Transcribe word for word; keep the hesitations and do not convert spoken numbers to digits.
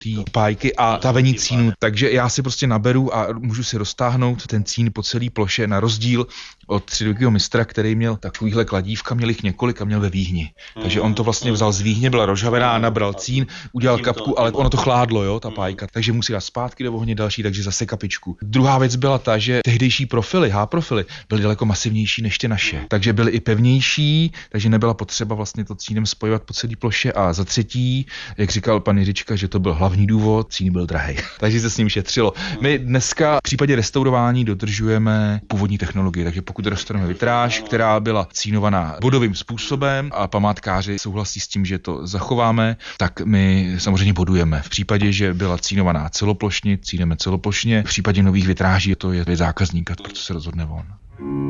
té pájky a tavení cínu, takže já si prostě naberu a můžu si roztáhnout ten cín po celé ploše na rozdíl od středověkého mistra, který měl takovýhle kladívka, měl jich několik a měl ve výhni. Takže on to vlastně vzal z výhně, byla rozžavená, nabral cín, udělal kapku, ale ono to chládlo, jo, ta pájka, takže musí dát zpátky do ohně další, takže zase kapičku. Druhá věc byla ta, že tehdejší profily, H-profily, byly daleko masivnější než ty naše, takže byly i pevnější, takže nebyla potřeba vlastně to cínem spojovat po celé ploše. A za třetí, jak říkal pan Jiřička, že to byl hlavní důvod, cín byl drahej. Takže se s ním šetřilo. My dneska v případě restaurování dodržujeme původní technologii, takže pokud restaurujeme vitráž, která byla cínovaná bodovým způsobem a památkáři souhlasí s tím, že to zachováme, tak my samozřejmě bodujeme. V případě, že byla cínovaná celoplošně, cíneme celoplošně. V případě nových vitráží to je zákazníka, proto se rozhodne on.